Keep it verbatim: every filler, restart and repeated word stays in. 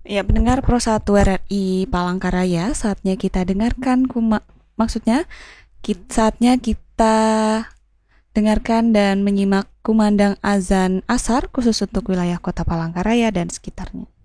Ya, pendengar Pro satu R R I Palangkaraya, saatnya kita dengarkan kuma maksudnya kit- saatnya kita dengarkan dan menyimak kumandang azan asar khusus untuk wilayah Kota Palangkaraya dan sekitarnya.